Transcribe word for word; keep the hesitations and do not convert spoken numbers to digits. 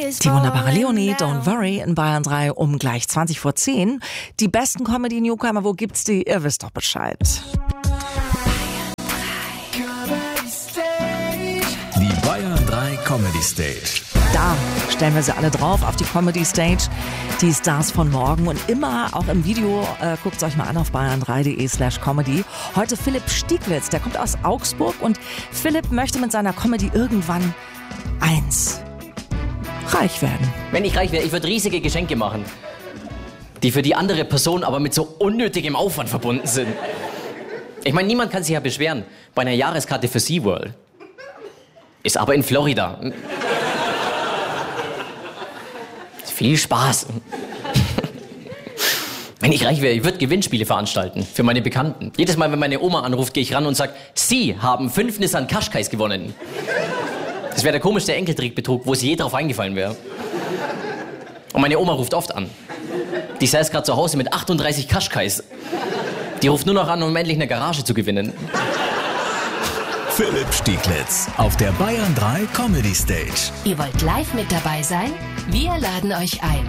Die wunderbare Leonie, Don't Worry, in Bayern drei um gleich zwanzig vor zehn. Die besten Comedy-Newcomer, wo gibt's die? Ihr wisst doch Bescheid. Die Bayern drei Comedy Stage. Da stellen wir sie alle drauf auf die Comedy Stage, die Stars von morgen. Und immer auch im Video, äh, guckt es euch mal an auf bayern drei punkt de slash comedy. Heute Philipp Stieglitz, der kommt aus Augsburg und Philipp möchte mit seiner Comedy irgendwann eins: reich werden. Wenn ich reich wäre, ich würde riesige Geschenke machen, die für die andere Person aber mit so unnötigem Aufwand verbunden sind. Ich meine, niemand kann sich ja beschweren bei einer Jahreskarte für SeaWorld. Ist aber in Florida. Viel Spaß. Wenn ich reich wäre, ich würde Gewinnspiele veranstalten für meine Bekannten. Jedes Mal, wenn meine Oma anruft, gehe ich ran und sage, Sie haben fünf Nissan Qashqais gewonnen. Das wäre der komischste Enkeltrickbetrug, wo sie je drauf eingefallen wäre. Und meine Oma ruft oft an. Die saß gerade zu Hause mit achtunddreißig Qashqais. Die ruft nur noch an, um endlich eine Garage zu gewinnen. Philipp Stieglitz auf der Bayern drei Comedy Stage. Ihr wollt live mit dabei sein? Wir laden euch ein.